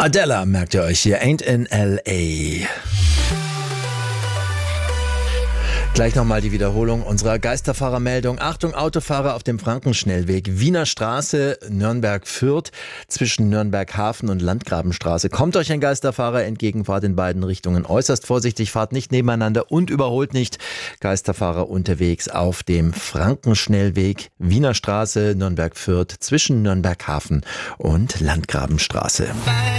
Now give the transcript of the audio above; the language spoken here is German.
Adela, merkt ihr euch hier, Ain't in L.A. Gleich nochmal die Wiederholung unserer Geisterfahrermeldung. Achtung, Autofahrer auf dem Frankenschnellweg. Wiener Straße, Nürnberg-Fürth, zwischen Nürnberg-Hafen und Landgrabenstraße. Kommt euch ein Geisterfahrer entgegen, fahrt in beiden Richtungen äußerst vorsichtig, fahrt nicht nebeneinander und überholt nicht. Geisterfahrer unterwegs auf dem Frankenschnellweg, Wiener Straße, Nürnberg-Fürth, zwischen Nürnberg-Hafen und Landgrabenstraße.